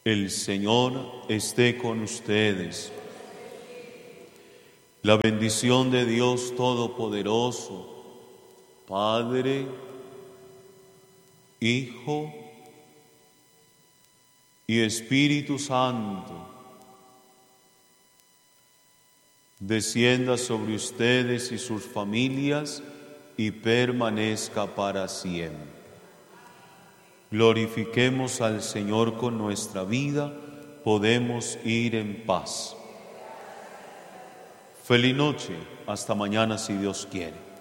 El Señor esté con ustedes. La bendición de Dios Todopoderoso, Padre, Hijo y Espíritu Santo, descienda sobre ustedes y sus familias y permanezca para siempre. Glorifiquemos al Señor con nuestra vida, podemos ir en paz. Feliz noche, hasta mañana si Dios quiere.